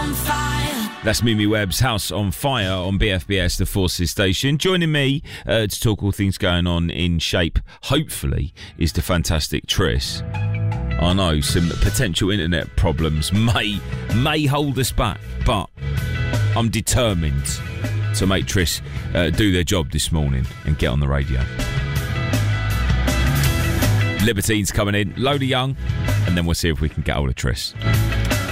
on fire. That's Mimi Webb's House on Fire on BFBS, the Forces station. Joining me to talk all things going on in shape, hopefully, is the fantastic Triss. I know some potential internet problems may hold us back, but I'm determined to make Triss do their job this morning and get on the radio. Libertines coming in, load of young, and then we'll see if we can get hold of Triss.